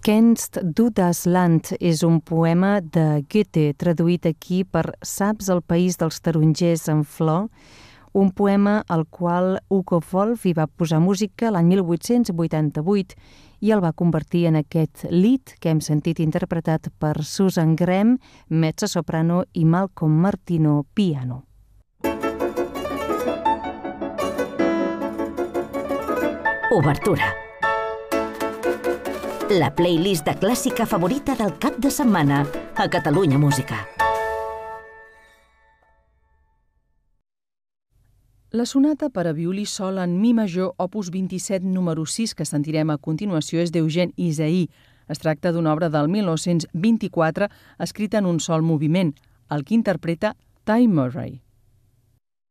Kennst du das Land és un poema de Goethe traduït aquí per Saps el país dels tarongers en flor, un poema al qual Hugo Wolf hi va posar música l'any 1888 i el va convertir en aquest lied que hem sentit interpretat per Susan Graham, mezzo-soprano, i Malcolm Martino, piano. Obertura. La playlist de clàssica favorita del cap de setmana a Catalunya Música. La sonata per a violí sol en mi major, opus 27, número 6, que sentirem a continuació, és d'Eugène Ysaÿe. Es tracta d'una obra del 1924, escrita en un sol moviment, el que interpreta Ty Murray.